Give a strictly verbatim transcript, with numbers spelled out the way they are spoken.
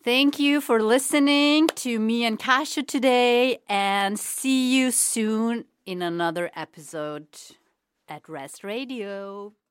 Thank you for listening to me and Kasia today, and see you soon in another episode at Rest Radio.